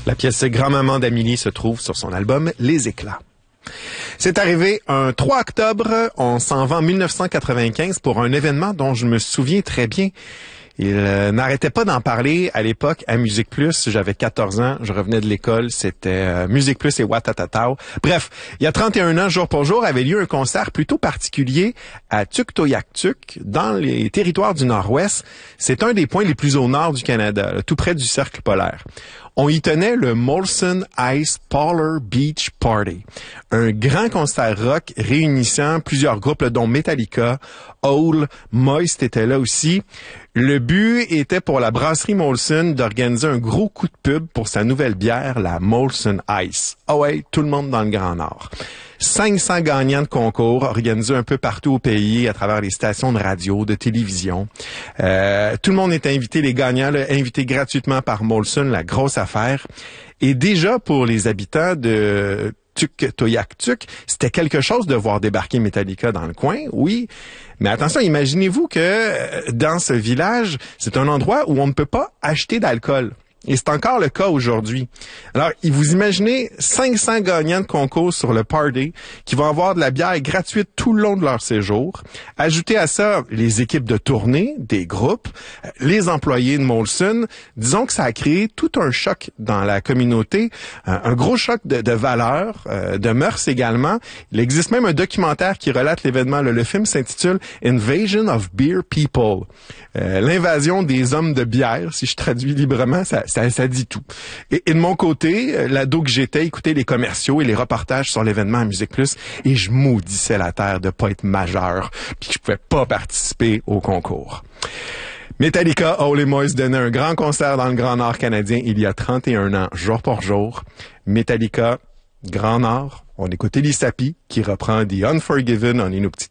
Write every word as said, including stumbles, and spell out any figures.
La pièce Grand-maman d'Amélie se trouve sur son album Les Éclats. C'est arrivé un trois octobre, on s'en va en mille neuf cent quatre-vingt-quinze pour un événement dont je me souviens très bien. Il euh, n'arrêtait pas d'en parler à l'époque à Musique Plus. J'avais quatorze ans, je revenais de l'école, c'était euh, Musique Plus et Watatatao. Bref, il y a trente et un ans, jour pour jour, avait lieu un concert plutôt particulier à Tuktoyaktuk, dans les territoires du Nord-Ouest. C'est un des points les plus au nord du Canada, là, tout près du cercle polaire. On y tenait le Molson Ice Polar Beach Party, un grand concert rock réunissant plusieurs groupes, dont Metallica, Hole, Moist était là aussi. Le but était pour la brasserie Molson d'organiser un gros coup de pub pour sa nouvelle bière, la Molson Ice. Ah ouais, tout le monde dans le Grand Nord. cinq cents gagnants de concours organisés un peu partout au pays à travers les stations de radio, de télévision. Euh, tout le monde est invité, les gagnants, là, invités gratuitement par Molson, la grosse affaire. Et déjà, pour les habitants de Tuktoyaktuk, c'était quelque chose de voir débarquer Metallica dans le coin, oui. Mais attention, imaginez-vous que dans ce village, c'est un endroit où on ne peut pas acheter d'alcool. Et c'est encore le cas aujourd'hui. Alors, vous imaginez cinq cents gagnants de concours sur le party qui vont avoir de la bière gratuite tout le long de leur séjour. Ajoutez à ça les équipes de tournée, des groupes, les employés de Molson. Disons que ça a créé tout un choc dans la communauté, un gros choc de, de valeurs, de mœurs également. Il existe même un documentaire qui relate l'événement. Le, le film s'intitule Invasion of Beer People. Euh, l'invasion des hommes de bière, si je traduis librement, ça Ça, ça dit tout. Et, et de mon côté, l'ado que j'étais, écoutais les commerciaux et les reportages sur l'événement à Musique Plus, et je maudissais la terre de pas être majeur, puis que je pouvais pas participer au concours. Metallica, Hole et Moist donnaient un grand concert dans le Grand Nord canadien il y a trente et un ans, jour pour jour. Metallica, Grand Nord, on écoutait Lissapi, qui reprend The Unforgiven en Inuktitut.